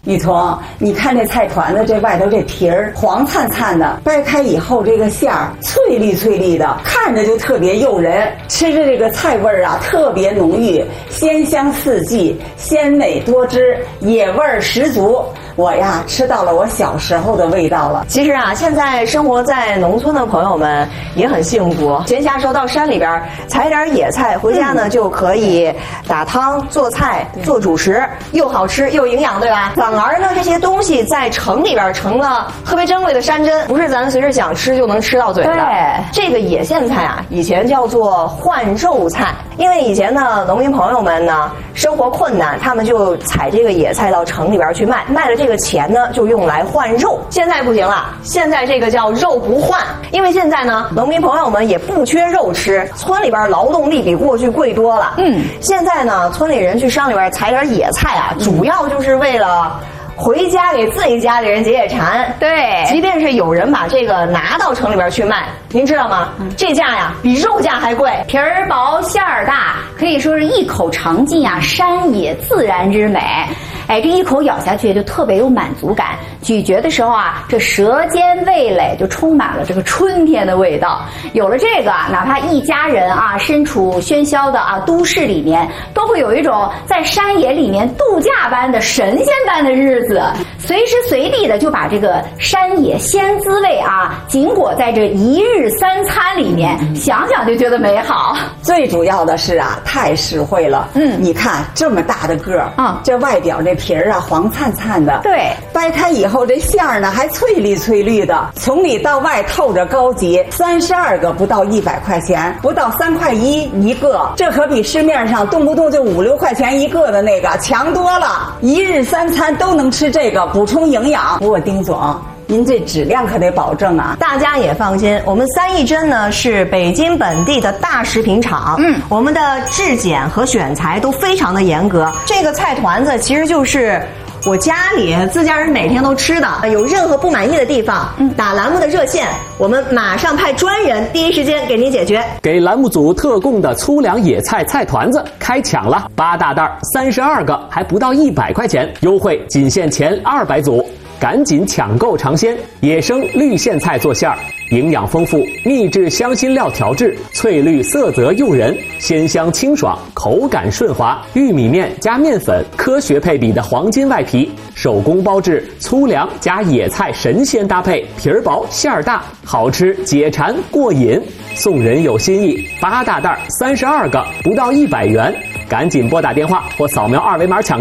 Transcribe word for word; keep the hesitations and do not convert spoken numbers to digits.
雨桐，你看这菜团子这外头这皮儿黄灿灿的，掰开以后这个馅儿翠绿翠绿的，看着就特别诱人。吃着这个菜味儿啊，特别浓郁，鲜香四季，鲜美多汁，野味儿十足。我呀，吃到了我小时候的味道了。 其实啊，现在生活在农村的朋友们也很幸福，闲暇时候到山里边采点野菜回家呢，嗯、就可以打汤、做菜、做主食，又好吃又营养，对吧？反而呢，这些东西在城里边成了特别珍贵的山珍，不是咱随时想吃就能吃到嘴的。 对， 这个野苋菜啊，以前叫做换肉菜，因为以前呢，农民朋友们呢生活困难，他们就采这个野菜到城里边去卖，卖了这个钱呢就用来换肉。现在不行了，现在这个叫肉不换，因为现在呢，农民朋友们也不缺肉吃，村里边劳动力比过去贵多了。嗯，现在呢，村里人去山里边采点野菜啊，主要就是为了回家给自己家里人解解馋。 对， 即便是有人把这个拿到城里边去卖，您知道吗？嗯、这价呀比肉价还贵， 皮儿薄馅儿大，可以说是一口尝尽啊山野自然之美。哎，这一口咬下去就特别有满足感，咀嚼的时候啊，这舌尖味蕾就充满了这个春天的味道。有了这个，哪怕一家人啊身处喧嚣的啊都市里面，都会有一种在山野里面度假般的神仙般的日子，随时随地的就把这个山野鲜滋味啊紧裹在这一日三餐里面，想想就觉得美好。 最主要的是啊，太实惠了。嗯，你看这么大的个儿啊，这外表这皮儿啊黄灿灿的， 对， 掰开以后这馅儿呢还翠绿翠绿的，从里到外透着高级。三十二个不到一百块钱，不到三块一一个，这可比市面上动不动就五六块钱一个的那个强多了。一日三餐都能吃这个，补充营养。不过丁总，您这质量可得保证啊！ 大家也放心，我们三义珍呢是北京本地的大食品厂，嗯，我们的质检和选材都非常的严格。这个菜团子其实就是我家里自家人每天都吃的，有任何不满意的地方，嗯，打栏目的热线，我们马上派专人第一时间给您解决。 给栏目组特供的粗粮野菜菜团子开抢了，八大袋三十二个，还不到一百块钱，优惠仅限前二百组。赶紧抢购尝鲜！野生绿苋菜做馅儿，营养丰富，秘制香辛料调制，翠绿色泽诱人，鲜香清爽，口感顺滑。玉米面加面粉，科学配比的黄金外皮，手工包制，粗粮加野菜神仙搭配，皮儿薄馅儿大，好吃解馋过瘾。送人有心意，八大袋三十二个，不到一百元，赶紧拨打电话或扫描二维码抢。